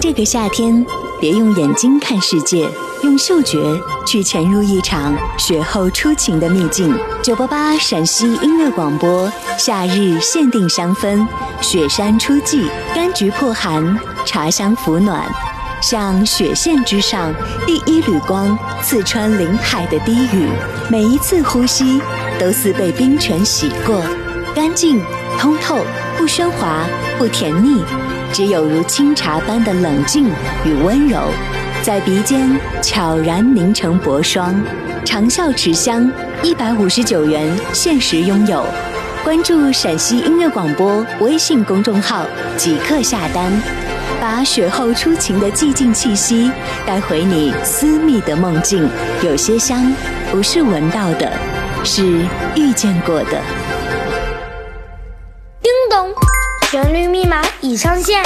这个夏天，别用眼睛看世界，用嗅觉去潜入一场雪后初晴的秘境。988陕西音乐广播，夏日限定香氛，雪山初霁，柑橘破寒，茶香抚暖。像雪线之上第一缕光，刺穿林海的低语，每一次呼吸都似被冰泉洗过，干净通透，不喧哗，不甜腻，只有如清茶般的冷静与温柔，在鼻尖悄然凝成薄霜。长效持香，159元限时拥有。关注陕西音乐广播微信公众号即刻下单，把雪后初晴的寂静气息带回你私密的梦境。有些香不是闻到的，是遇见过的。 叮咚，旋律密码已上线。